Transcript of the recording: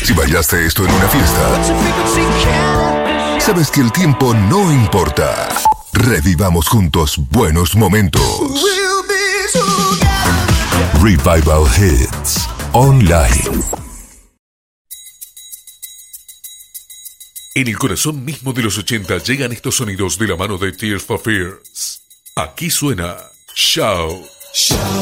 Si bailaste esto en una fiesta, sabes que el tiempo no importa. Revivamos juntos buenos momentos. Revival Hits Online. En el corazón mismo de los 80 llegan estos sonidos de la mano de Tears for Fears. Aquí suena Shout.